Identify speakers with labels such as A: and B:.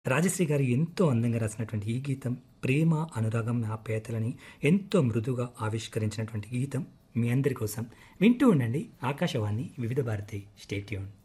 A: రాజశ్రీ గారు ఎంతో అందంగా రాసినటువంటి ఈ గీతం ప్రేమ, అనురాగం, ఆప్యాయతలని ఎంతో మృదువుగా ఆవిష్కరించినటువంటి గీతం మీ అందరి కోసం. వింటూ ఉండండి ఆకాశవాణి వివిధ భారతి. Stay tune.